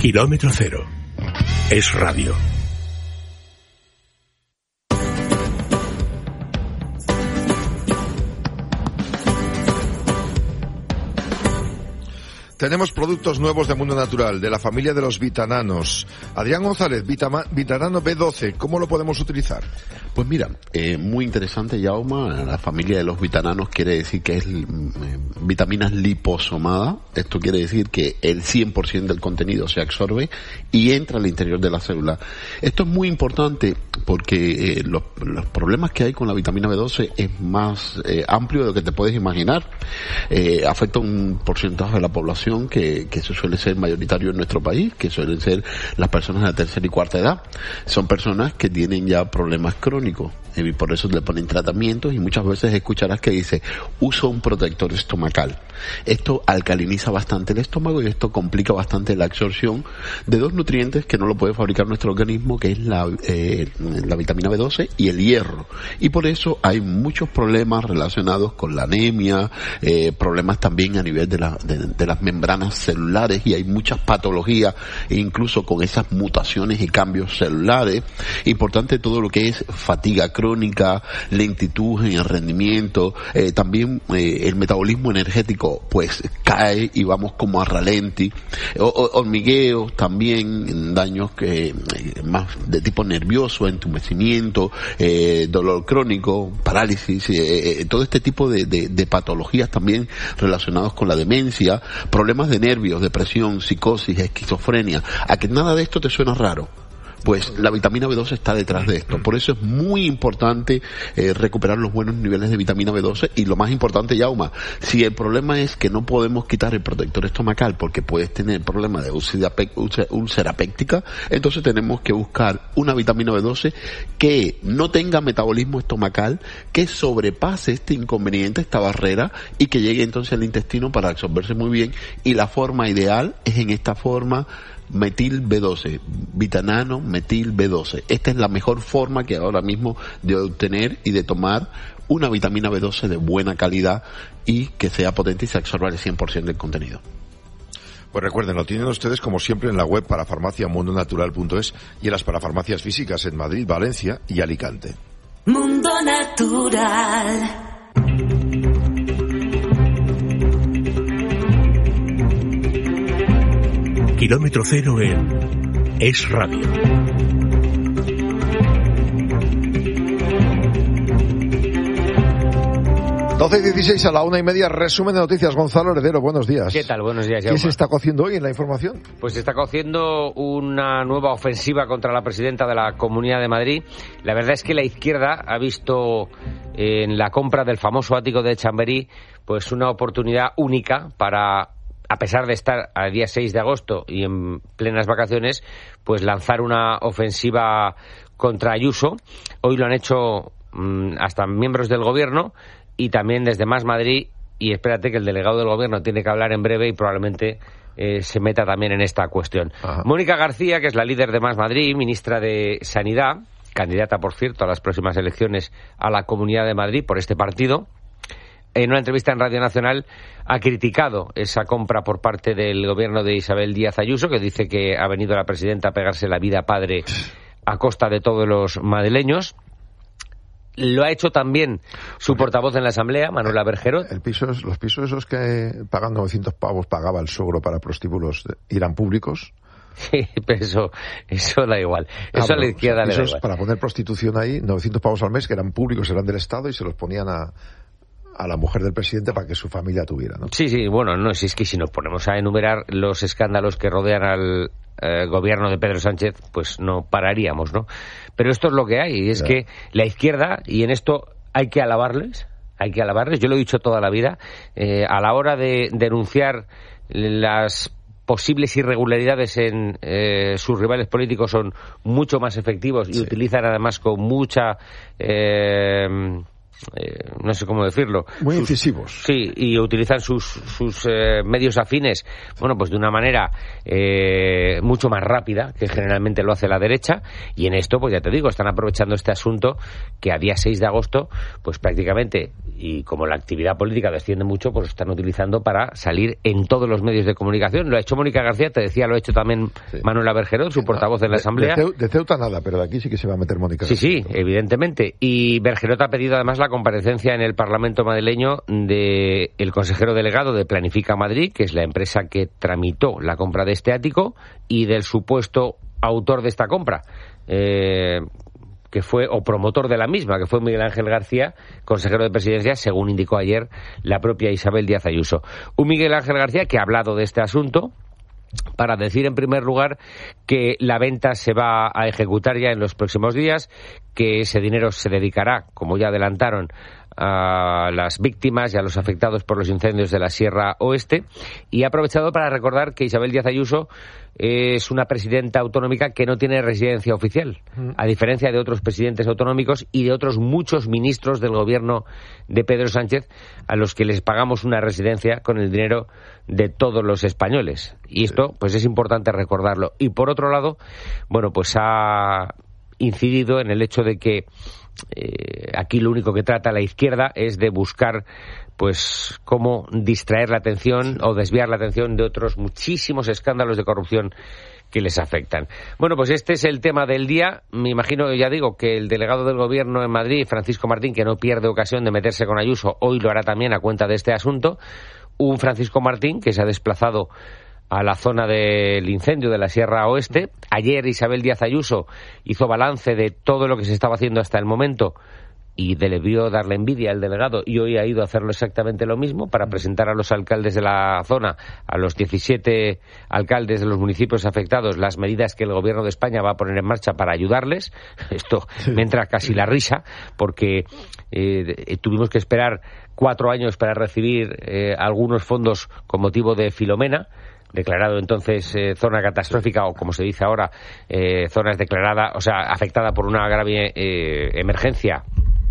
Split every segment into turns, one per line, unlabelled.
Kilómetro Cero. Es radio.
Tenemos productos nuevos de Mundo Natural, de la familia de los vitananos. Adrián González, vitanano B12, ¿cómo lo podemos utilizar?
Pues mira, muy interesante, Jaume. La familia de los vitananos quiere decir que es vitaminas liposomadas. Esto quiere decir que el 100% del contenido se absorbe y entra al interior de la célula. Esto es muy importante porque los problemas que hay con la vitamina B12 es más amplio de lo que te puedes imaginar. Afecta un porcentaje de la población que eso suele ser mayoritario en nuestro país, que suelen ser las personas de la tercera y cuarta edad. Son personas que tienen ya problemas crónicos y por eso le ponen tratamientos, y muchas veces escucharás que dice, uso un protector estomacal. Esto alcaliniza bastante el estómago y esto complica bastante la absorción de dos nutrientes que no lo puede fabricar nuestro organismo, que es la vitamina B12 y el hierro. Y por eso hay muchos problemas relacionados con la anemia, problemas también a nivel de las membranas celulares, y hay muchas patologías, incluso con esas mutaciones y cambios celulares. Importante todo lo que es fatiga crónica, lentitud en el rendimiento, también el metabolismo energético pues cae y vamos como a ralenti, hormigueos también, daños más de tipo nervioso, entumecimiento, dolor crónico, parálisis, todo este tipo de patologías también relacionados con la demencia, problemas de nervios, depresión, psicosis, esquizofrenia. ¿A que nada de esto te suena raro? Pues la vitamina B12 está detrás de esto. Por eso es muy importante recuperar los buenos niveles de vitamina B12. Y lo más importante, Jaume, si el problema es que no podemos quitar el protector estomacal porque puedes tener problemas de úlcera péptica, entonces tenemos que buscar una vitamina B12 que no tenga metabolismo estomacal, que sobrepase este inconveniente, esta barrera, y que llegue entonces al intestino para absorberse muy bien. Y la forma ideal es en esta forma metil B12, vitanano metil B12. Esta es la mejor forma que ahora mismo de obtener y de tomar una vitamina B12 de buena calidad y que sea potente y se absorba el 100% del contenido.
Pues recuerden, lo tienen ustedes como siempre en la web parafarmaciamundonatural.es y en las parafarmacias físicas en Madrid, Valencia y Alicante.
Mundo Natural.
Kilómetro Cero en Es Radio.
Doce y 16 a la 1:30, resumen de noticias. Gonzalo Heredero, buenos días.
¿Qué tal? Buenos días,
¿Qué se está cociendo hoy en la información?
Pues se está cociendo una nueva ofensiva contra la presidenta de la Comunidad de Madrid. La verdad es que la izquierda ha visto en la compra del famoso ático de Chamberí pues una oportunidad única para, a pesar de estar al día 6 de agosto y en plenas vacaciones, pues lanzar una ofensiva contra Ayuso. Hoy lo han hecho hasta miembros del gobierno y también desde Más Madrid, y espérate que el delegado del gobierno tiene que hablar en breve y probablemente se meta también en esta cuestión. Ajá. Mónica García, que es la líder de Más Madrid, ministra de Sanidad, candidata, por cierto, a las próximas elecciones a la Comunidad de Madrid por este partido, en una entrevista en Radio Nacional ha criticado esa compra por parte del gobierno de Isabel Díaz Ayuso, que dice que ha venido la presidenta a pegarse la vida padre a costa de todos los madrileños. Lo ha hecho también su portavoz en la Asamblea, Manuela Bergerot.
Los pisos esos que pagan 900 pavos pagaba el suegro para prostíbulos, ¿irán públicos?
Sí, pero eso da igual. Eso a la izquierda le da igual.
Para poner prostitución ahí, 900 pavos al mes, que eran públicos, eran del Estado, y se los ponían a la mujer del presidente para que su familia tuviera, ¿no?
Sí, bueno, no, si es que si nos ponemos a enumerar los escándalos que rodean al gobierno de Pedro Sánchez, pues no pararíamos, ¿no? Pero esto es lo que hay, y es que la izquierda, y en esto hay que alabarles, yo lo he dicho toda la vida, a la hora de denunciar las posibles irregularidades en sus rivales políticos son mucho más efectivos y utilizan además con mucha no sé cómo decirlo.
Muy incisivos.
Sí, y utilizan sus medios afines, bueno, pues de una manera mucho más rápida que generalmente lo hace la derecha, y en esto, pues ya te digo, están aprovechando este asunto que a día 6 de agosto, pues prácticamente, y como la actividad política desciende mucho, pues están utilizando para salir en todos los medios de comunicación. Lo ha hecho Mónica García, te decía, lo ha hecho también Manuela Bergerot, su portavoz en la Asamblea.
De Ceuta nada, pero de aquí sí que se va a meter Mónica García.
Sí, evidentemente. Y Bergerot ha pedido además la comparecencia en el Parlamento madrileño del consejero delegado de Planifica Madrid, que es la empresa que tramitó la compra de este ático, y del supuesto autor de esta compra, que fue, o promotor de la misma, que fue Miguel Ángel García, consejero de Presidencia, según indicó ayer la propia Isabel Díaz Ayuso. Un Miguel Ángel García que ha hablado de este asunto para decir, en primer lugar, que la venta se va a ejecutar ya en los próximos días, que ese dinero se dedicará, como ya adelantaron, a las víctimas y a los afectados por los incendios de la Sierra Oeste, y ha aprovechado para recordar que Isabel Díaz Ayuso es una presidenta autonómica que no tiene residencia oficial, a diferencia de otros presidentes autonómicos y de otros muchos ministros del gobierno de Pedro Sánchez, a los que les pagamos una residencia con el dinero de todos los españoles. Y esto, pues es importante recordarlo. Y por otro lado, bueno, pues ha incidido en el hecho de que aquí lo único que trata la izquierda es de buscar, pues, cómo distraer la atención o desviar la atención de otros muchísimos escándalos de corrupción que les afectan. Bueno, pues este es el tema del día. Me imagino, ya digo, que el delegado del Gobierno en Madrid, Francisco Martín, que no pierde ocasión de meterse con Ayuso, hoy lo hará también a cuenta de este asunto. Un Francisco Martín que se ha desplazado a la zona del incendio de la Sierra Oeste. Ayer Isabel Díaz Ayuso hizo balance de todo lo que se estaba haciendo hasta el momento y debió darle envidia al delegado, y hoy ha ido a hacerlo exactamente lo mismo para presentar a los alcaldes de la zona, a los 17 alcaldes de los municipios afectados, las medidas que el Gobierno de España va a poner en marcha para ayudarles. Esto me entra casi la risa, porque tuvimos que esperar 4 años para recibir algunos fondos con motivo de Filomena, declarado entonces zona catastrófica, o como se dice ahora, zonas declaradas, o sea, afectada por una grave emergencia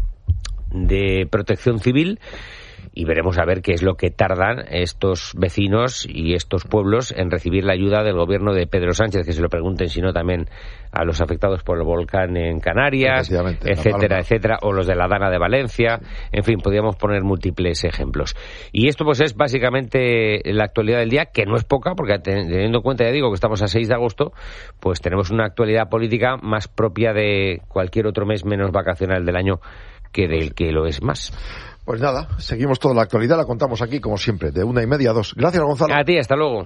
de protección civil, y veremos a ver qué es lo que tardan estos vecinos y estos pueblos en recibir la ayuda del gobierno de Pedro Sánchez, que se lo pregunten, si no también a los afectados por el volcán en Canarias, etcétera, etcétera, o los de la Dana de Valencia. En fin, podríamos poner múltiples ejemplos. Y esto pues es básicamente la actualidad del día, que no es poca, porque teniendo en cuenta, ya digo, que estamos a 6 de agosto, pues tenemos una actualidad política más propia de cualquier otro mes menos vacacional del año que del que lo es más.
Pues nada, seguimos toda la actualidad, la contamos aquí, como siempre, de 1:30 a 2. Gracias, Gonzalo.
A ti, hasta luego.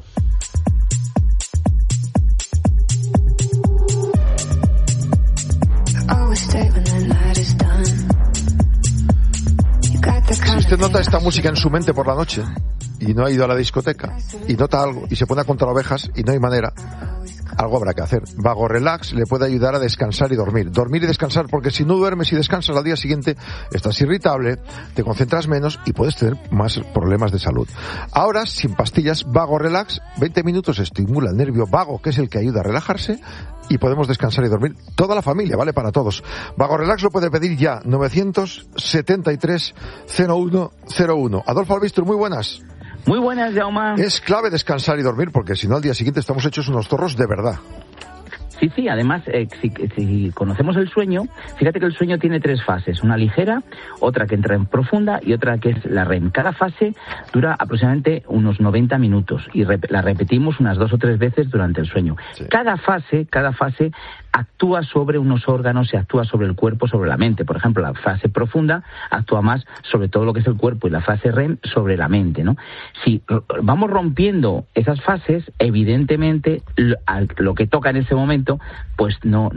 Si usted nota esta música en su mente por la noche y no ha ido a la discoteca y nota algo y se pone a contar ovejas y no hay manera, algo habrá que hacer. Vago Relax le puede ayudar a descansar y dormir. Dormir y descansar, porque si no duermes y descansas al día siguiente, estás irritable, te concentras menos y puedes tener más problemas de salud. Ahora, sin pastillas, Vago Relax, 20 minutos estimula el nervio vago, que es el que ayuda a relajarse, y podemos descansar y dormir toda la familia, vale para todos. Vago Relax lo puede pedir ya, 973-0101. Adolfo Albistur, muy buenas.
Muy buenas, Jaume.
Es clave descansar y dormir, porque si no al día siguiente estamos hechos unos zorros de verdad.
Sí, además, si conocemos el sueño, fíjate que el sueño tiene 3 fases, una ligera, otra que entra en profunda y otra que es la REM. Cada fase dura aproximadamente unos 90 minutos y la repetimos unas 2 o 3 veces durante el sueño. Sí. Cada fase actúa sobre unos órganos y actúa sobre el cuerpo, sobre la mente. Por ejemplo, la fase profunda actúa más sobre todo lo que es el cuerpo y la fase REM sobre la mente, ¿no? Si vamos rompiendo esas fases, evidentemente lo que toca en ese momento pues no